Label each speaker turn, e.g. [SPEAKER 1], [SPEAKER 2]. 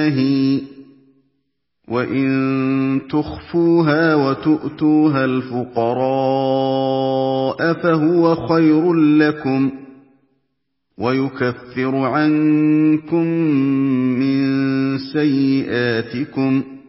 [SPEAKER 1] نَاهٍ وَإِن تُخْفُوهَا وَتُؤْتُوهَا الْفُقَرَاءَ فَهُوَ خَيْرٌ لَّكُمْ وَيُكَفِّرُ عَنكُم مِّن سَيِّئَاتِكُمْ